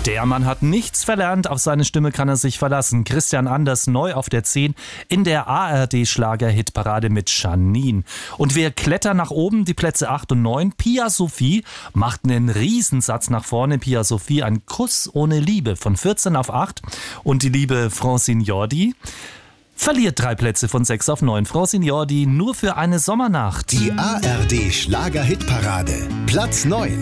Der Mann hat nichts verlernt, auf seine Stimme kann er sich verlassen. Christian Anders neu auf der 10 in der ARD-Schlager-Hitparade mit Janine. Und wir klettern nach oben, die Plätze 8 und 9. Pia Sophie macht einen Riesensatz nach vorne. Pia Sophie, ein Kuss ohne Liebe von 14 auf 8. Und die liebe Francine Jordi verliert 3 Plätze von 6 auf 9. Francine Jordi, nur für eine Sommernacht. Die ARD Schlager-Hitparade. Platz 9.